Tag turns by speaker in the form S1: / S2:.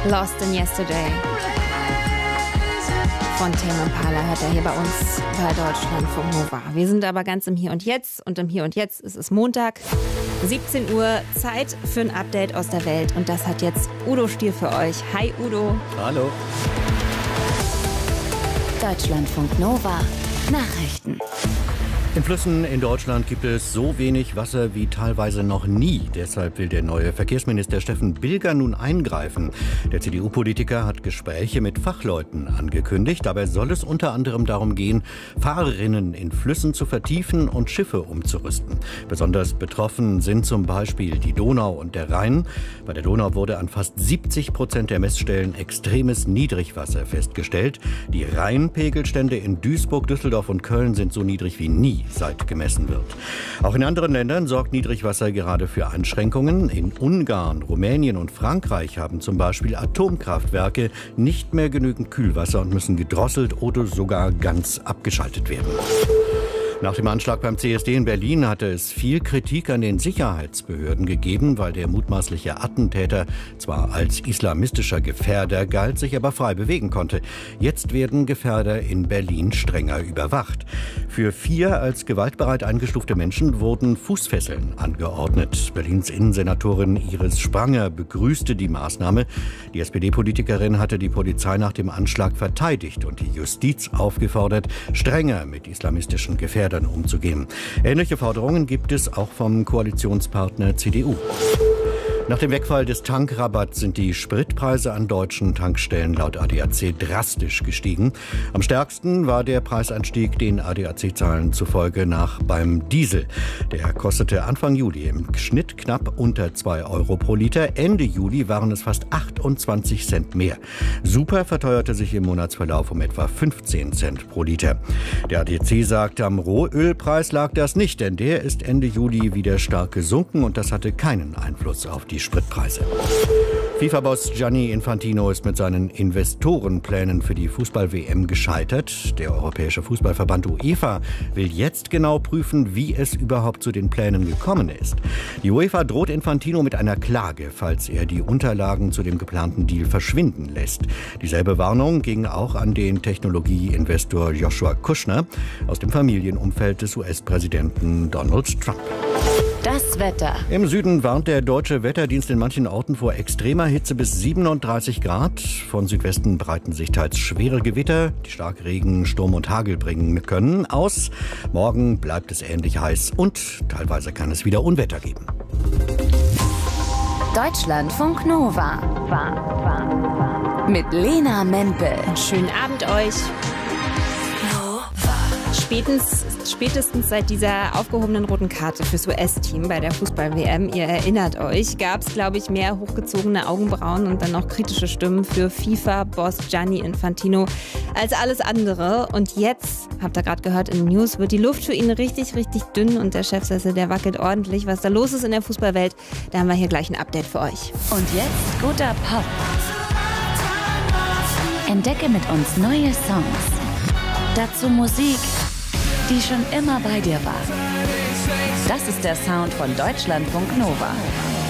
S1: Lost in Yesterday von Tame Impala hört er hier bei uns bei Deutschlandfunk Nova. Wir sind aber ganz im Hier und Jetzt und im Hier und Jetzt ist es Montag, 17 Uhr, Zeit für ein Update aus der Welt und das hat jetzt Udo Stier für euch. Hi Udo.
S2: Hallo.
S3: Deutschlandfunk Nova Nachrichten.
S2: In Flüssen in Deutschland gibt es so wenig Wasser wie teilweise noch nie. Deshalb will der neue Verkehrsminister Steffen Bilger nun eingreifen. Der CDU-Politiker hat Gespräche mit Fachleuten angekündigt. Dabei soll es unter anderem darum gehen, Fahrrinnen in Flüssen zu vertiefen und Schiffe umzurüsten. Besonders betroffen sind zum Beispiel die Donau und der Rhein. Bei der Donau wurde an fast 70% der Messstellen extremes Niedrigwasser festgestellt. Die Rheinpegelstände in Duisburg, Düsseldorf und Köln sind so niedrig wie nie, seit gemessen wird. Auch in anderen Ländern sorgt Niedrigwasser gerade für Einschränkungen. In Ungarn, Rumänien und Frankreich haben zum Beispiel Atomkraftwerke nicht mehr genügend Kühlwasser und müssen gedrosselt oder sogar ganz abgeschaltet werden. Nach dem Anschlag beim CSD in Berlin hatte es viel Kritik an den Sicherheitsbehörden gegeben, weil der mutmaßliche Attentäter zwar als islamistischer Gefährder galt, sich aber frei bewegen konnte. Jetzt werden Gefährder in Berlin strenger überwacht. Für 4 als gewaltbereit eingestufte Menschen wurden Fußfesseln angeordnet. Berlins Innensenatorin Iris Spranger begrüßte die Maßnahme. Die SPD-Politikerin hatte die Polizei nach dem Anschlag verteidigt und die Justiz aufgefordert, strenger mit islamistischen Gefährdern umzugehen. Ähnliche Forderungen gibt es auch vom Koalitionspartner CDU. Nach dem Wegfall des Tankrabatts sind die Spritpreise an deutschen Tankstellen laut ADAC drastisch gestiegen. Am stärksten war der Preisanstieg den ADAC-Zahlen zufolge beim Diesel. Der kostete Anfang Juli im Schnitt knapp unter 2 Euro pro Liter. Ende Juli waren es fast 28 Cent mehr. Super verteuerte sich im Monatsverlauf um etwa 15 Cent pro Liter. Der ADAC sagt, am Rohölpreis lag das nicht, denn der ist Ende Juli wieder stark gesunken und das hatte keinen Einfluss auf die Spritpreise. FIFA-Boss Gianni Infantino ist mit seinen Investorenplänen für die Fußball-WM gescheitert. Der Europäische Fußballverband UEFA will jetzt genau prüfen, wie es überhaupt zu den Plänen gekommen ist. Die UEFA droht Infantino mit einer Klage, falls er die Unterlagen zu dem geplanten Deal verschwinden lässt. Dieselbe Warnung ging auch an den Technologieinvestor Joshua Kushner aus dem Familienumfeld des US-Präsidenten Donald Trump.
S3: Das Wetter.
S2: Im Süden warnt der Deutsche Wetterdienst in manchen Orten vor extremer Hitze bis 37 Grad. Von Südwesten breiten sich teils schwere Gewitter, die Starkregen, Sturm und Hagel bringen können, aus. Morgen bleibt es ähnlich heiß und teilweise kann es wieder Unwetter geben.
S3: Deutschlandfunk Nova. Mit Lena Mempel.
S1: Schönen Abend euch. Spätestens seit dieser aufgehobenen roten Karte fürs US-Team bei der Fußball-WM, ihr erinnert euch, gab es, glaube ich, mehr hochgezogene Augenbrauen und dann noch kritische Stimmen für FIFA-Boss Gianni Infantino als alles andere. Und jetzt, habt ihr gerade gehört in den News, wird die Luft für ihn richtig, richtig dünn und der Chefsessel, der wackelt ordentlich. Was da los ist in der Fußballwelt, da haben wir hier gleich ein Update für euch.
S3: Und jetzt guter Pop. Entdecke mit uns neue Songs. Dazu Musik, die schon immer bei dir war. Das ist der Sound von Deutschlandfunk Nova.